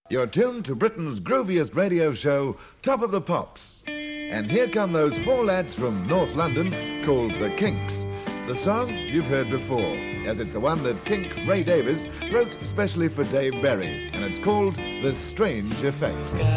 You're tuned to Britain's grooviest radio show, Top of the Pops. And here come those four lads from North London called The Kinks. The song you've heard before, as it's the one that Kink Ray Davies wrote specially for Dave Berry, and it's called The Strange Effect.